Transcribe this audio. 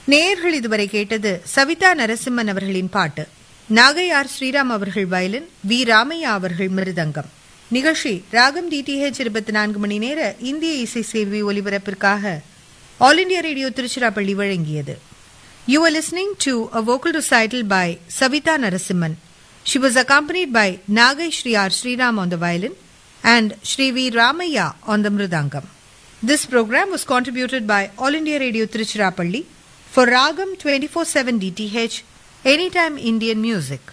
நேயர்கள் இதுவரை கேட்டது சவிதா நரசிம்மன் அவர்களின் பாட்டு. நாகை ஆர் ஸ்ரீராம் அவர்கள் வயலின், வி ராமையா அவர்கள் மிருதங்கம். நிகழ்ச்சி ராகம் DTH 24 மணி நேர இந்திய இசை சேவை ஒலிபரப்பிற்காக ஆல் இண்டியா ரேடியோ திருச்சிராப்பள்ளி வழங்கியது. You are listening to a vocal recital by Savita Narasimhan. She was accompanied by Nagai Shri R. Sriram on the violin and Shri V. Ramaya on the mridangam. This program was contributed by All India Radio Tiruchirappalli for Ragam 24/7 DTH, Anytime Indian Music.